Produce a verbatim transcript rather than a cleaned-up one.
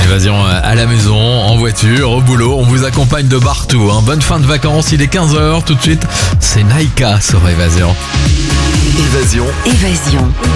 Évasion à la maison, en voiture, au boulot, on vous accompagne de partout. Hein. Bonne fin de vacances, il est quinze heures tout de suite. C'est Naïka sur Évasion. Évasion. Évasion.